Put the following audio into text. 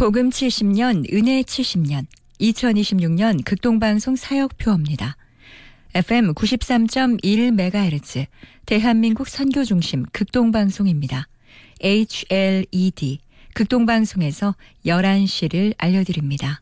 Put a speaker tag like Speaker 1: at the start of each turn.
Speaker 1: 복음 70년, 은혜 70년, 2026년 극동방송 사역표입니다. FM 93.1MHz, 대한민국 선교중심 극동방송입니다. HLED, 극동방송에서 11시를 알려드립니다.